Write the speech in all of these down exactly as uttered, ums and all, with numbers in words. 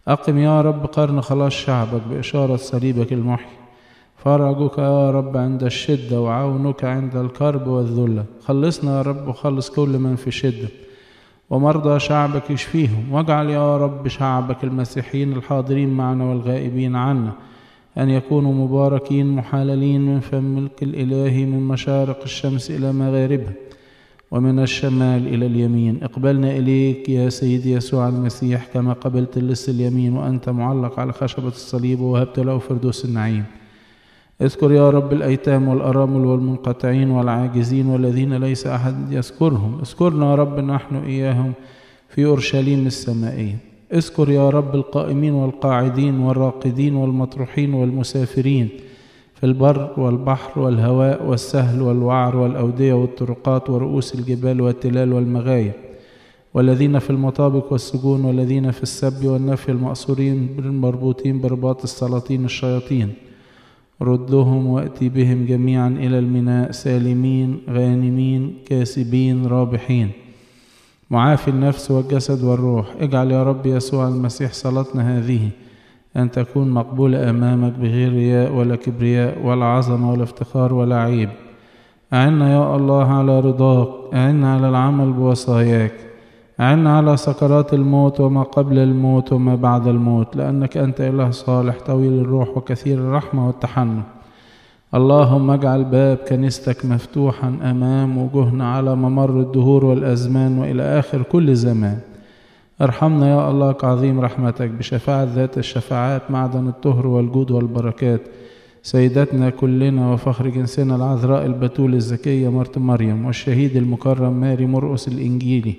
أقم يا رب قرن خلاص شعبك بإشارة صليبك المحيي. فرجك يا رب عند الشدة وعونك عند الكرب والذلة. خلصنا يا رب وخلص كل من في شدة، ومرضى شعبك يشفيهم. واجعل يا رب شعبك المسيحيين الحاضرين معنا والغائبين عنا أن يكونوا مباركين محاللين من فمك الإلهي، من مشارق الشمس إلى مغاربها ومن الشمال إلى اليمين. اقبلنا إليك يا سيدي يسوع المسيح كما قبلت اللص اليمين وأنت معلق على خشبة الصليب ووهبت له فردوس النعيم. اذكر يا رب الأيتام والأرامل والمنقطعين والعاجزين والذين ليس أحد يذكرهم. اذكرنا يا رب نحن إياهم في أورشليم السمائية. اذكر يا رب القائمين والقاعدين والراقدين والمطروحين والمسافرين في البر والبحر والهواء والسهل والوعر والأودية والطرقات ورؤوس الجبال والتلال والمغاير، والذين في المطابق والسجون، والذين في السبي والنفي المأسورين المربوطين برباط السلاطين الشياطين. ردهم وأتي بهم جميعا إلى الميناء سالمين غانمين كاسبين رابحين، معافي النفس والجسد والروح. اجعل يا رب يسوع المسيح صلاتنا هذه أن تكون مقبولة أمامك بغير رياء ولا كبرياء ولا عظمة ولا افتخار ولا عيب. أعنا يا الله على رضاك، أعنا على العمل بوصاياك، أعنا على سكرات الموت وما قبل الموت وما بعد الموت، لأنك أنت إله صالح طويل الروح وكثير الرحمة والتحنن. اللهم اجعل باب كنيستك مفتوحا أمام وجوهنا على ممر الدهور والأزمان وإلى آخر كل زمان. ارحمنا يا الله كعظيم رحمتك بشفاعة ذات الشفاعات، معدن الطهر والجود والبركات، سيدتنا كلنا وفخر جنسنا العذراء البتول الزكية مرت مريم، والشهيد المكرم ماري مرقس الإنجيلي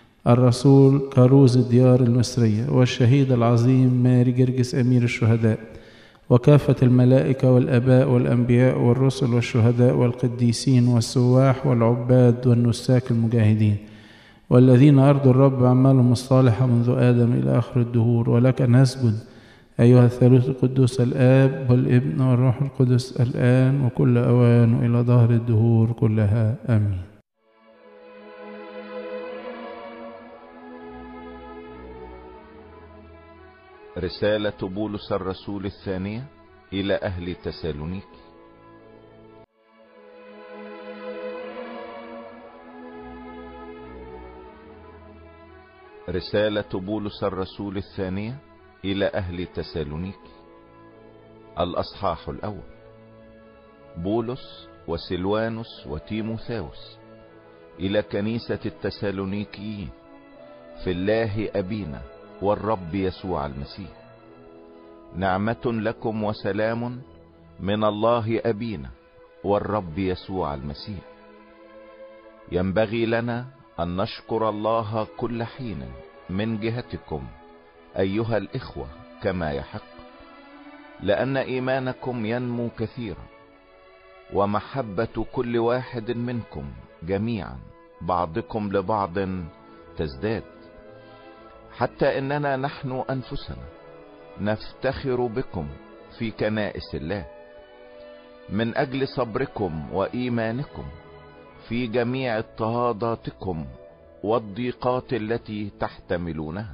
الرسول كاروز الديار المصرية، والشهيد العظيم ماري جرجس أمير الشهداء، وكافة الملائكة والآباء والأنبياء والرسل والشهداء والقديسين والسواح والعباد والنساك المجاهدين، والذين أرضوا الرب أعمالهم الصالحة منذ آدم إلى آخر الدهور. ولك نسجد أيها الثالوث القدوس الآب والابن والروح القدس الآن وكل أوان وإلى ظهر الدهور كلها آمين. رسالة بولس الرسول الثانية إلى أهل تسالونيك. رسالة بولس الرسول الثانية إلى أهل تسالونيك، الأصحاح الأول. بولس وسلوانوس وتيموثاوس إلى كنيسة التسالونيكيين في الله أبينا والرب يسوع المسيح، نعمة لكم وسلام من الله أبينا والرب يسوع المسيح. ينبغي لنا أن نشكر الله كل حين من جهتكم أيها الإخوة كما يحق، لأن إيمانكم ينمو كثيرا، ومحبة كل واحد منكم جميعا بعضكم لبعض تزداد، حتى إننا نحن أنفسنا نفتخر بكم في كنائس الله من أجل صبركم وإيمانكم في جميع اضطهاداتكم والضيقات التي تحتملونها،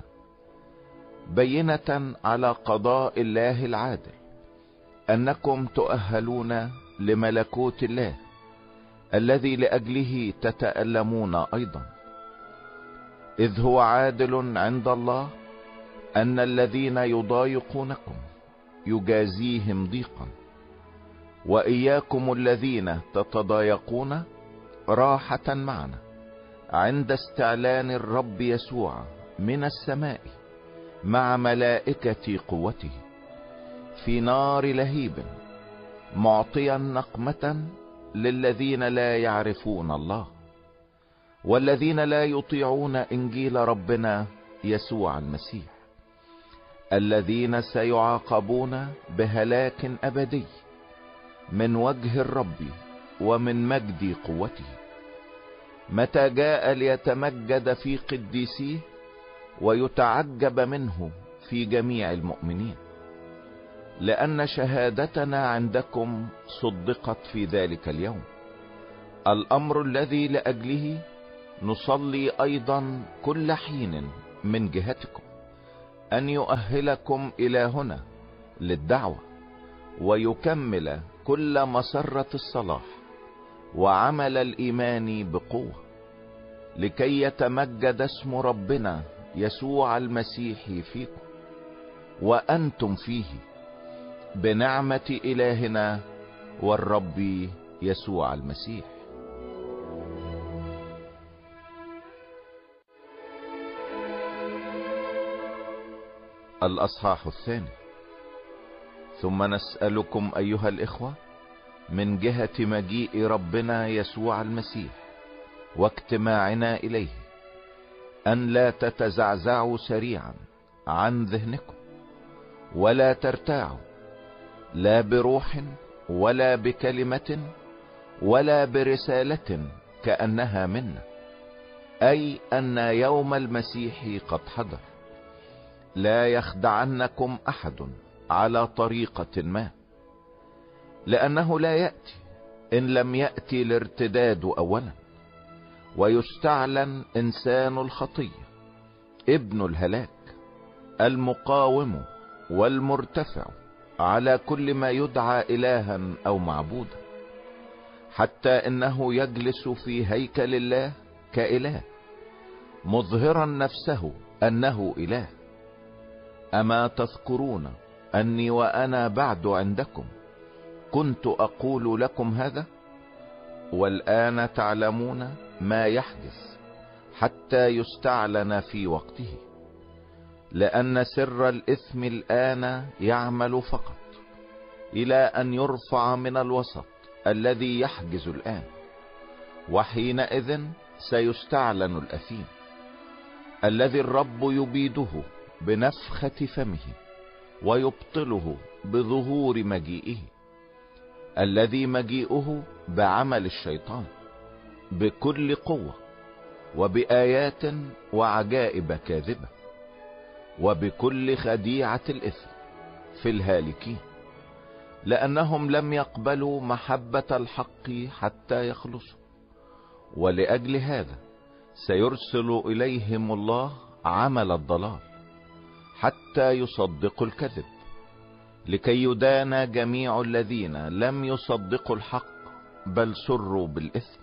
بينة على قضاء الله العادل أنكم تؤهلون لملكوت الله الذي لأجله تتألمون أيضا. إذ هو عادل عند الله أن الذين يضايقونكم يجازيهم ضيقا، وإياكم الذين تتضايقون راحة معنا عند استعلان الرب يسوع من السماء مع ملائكة قوته في نار لهيب، معطيا نقمة للذين لا يعرفون الله والذين لا يطيعون إنجيل ربنا يسوع المسيح، الذين سيعاقبون بهلاك أبدي من وجه الرب ومن مجد قوته، متى جاء ليتمجد في قديسيه ويتعجب منه في جميع المؤمنين، لأن شهادتنا عندكم صدقت في ذلك اليوم، الأمر الذي لأجله نصلي أيضا كل حين من جهتكم، ان يؤهلكم الى هنا للدعوة، ويكمل كل مسرة الصلاح وعمل الايمان بقوة، لكي يتمجد اسم ربنا يسوع المسيح فيكم وانتم فيه، بنعمة الهنا والرب يسوع المسيح. الاصحاح الثاني. ثم نسألكم ايها الاخوة من جهة مجيء ربنا يسوع المسيح واجتماعنا اليه، ان لا تتزعزعوا سريعا عن ذهنكم، ولا ترتاعوا، لا بروح ولا بكلمة ولا برسالة كأنها منا، اي ان يوم المسيح قد حضر. لا يخدعنكم احد على طريقة ما، لانه لا يأتي ان لم يأتي الارتداد اولا، ويستعلن انسان الخطية ابن الهلاك، المقاوم والمرتفع على كل ما يدعى الها او معبودا، حتى انه يجلس في هيكل الله كاله، مظهرا نفسه انه اله. اما تذكرون اني وانا بعد عندكم كنت اقول لكم هذا؟ والان تعلمون ما يحدث حتى يستعلن في وقته، لان سر الاثم الان يعمل فقط الى ان يرفع من الوسط الذي يحجز الان، وحينئذ سيستعلن الاثيم الذي الرب يبيده بنفخة فمه ويبطله بظهور مجيئه، الذي مجيئه بعمل الشيطان بكل قوة وبآيات وعجائب كاذبة وبكل خديعة الإثم في الهالكين، لأنهم لم يقبلوا محبة الحق حتى يخلصوا. ولأجل هذا سيرسل إليهم الله عمل الضلال حتى يصدقوا الكذب، لكي يدان جميع الذين لم يصدقوا الحق بل سروا بالإثم.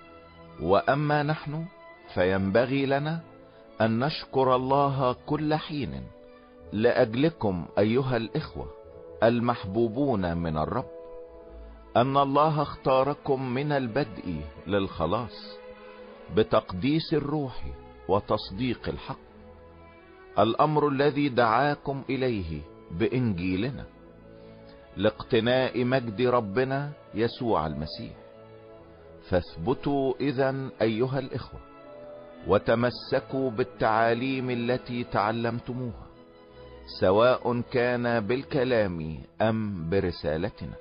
وأما نحن فينبغي لنا أن نشكر الله كل حين لأجلكم أيها الإخوة المحبوبون من الرب، أن الله اختاركم من البدء للخلاص بتقديس الروح وتصديق الحق، الأمر الذي دعاكم إليه بإنجيلنا، لاقتناء مجد ربنا يسوع المسيح. فاثبتوا إذن أيها الإخوة، وتمسكوا بالتعاليم التي تعلمتموها، سواء كان بالكلام أم برسالتنا.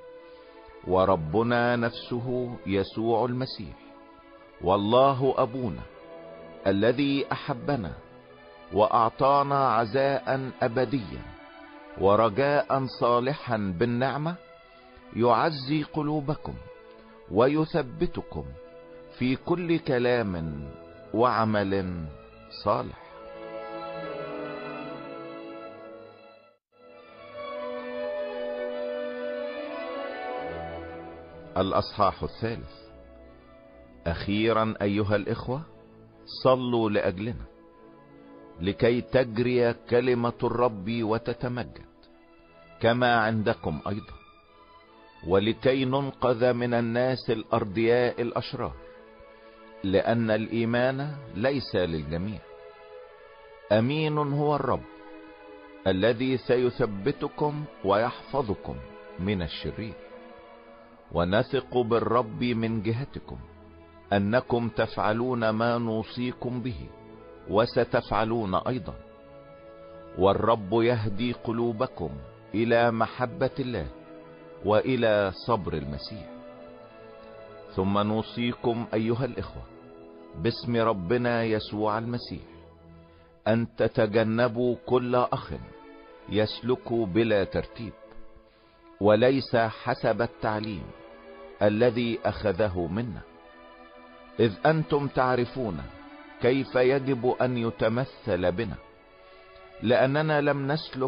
وربنا نفسه يسوع المسيح والله أبونا الذي أحبنا وأعطانا عزاء أبديا ورجاء صالحا بالنعمة، يعزي قلوبكم ويثبتكم في كل كلام وعمل صالح. الأصحاح الثالث. أخيرا أيها الإخوة صلوا لأجلنا، لكي تجري كلمة الرب وتتمجد كما عندكم أيضا، ولكي ننقذ من الناس الأرضياء الأشرار، لأن الإيمان ليس للجميع. أمين هو الرب الذي سيثبتكم ويحفظكم من الشرير. ونثق بالرب من جهتكم أنكم تفعلون ما نوصيكم به، وستفعلون أيضا. والرب يهدي قلوبكم إلى محبة الله وإلى صبر المسيح. ثم نوصيكم أيها الإخوة باسم ربنا يسوع المسيح أن تتجنبوا كل أخ يسلك بلا ترتيب، وليس حسب التعليم الذي أخذه منا، إذ أنتم تعرفون كيف يجب أن يتمثل بنا، لأننا لم نسلك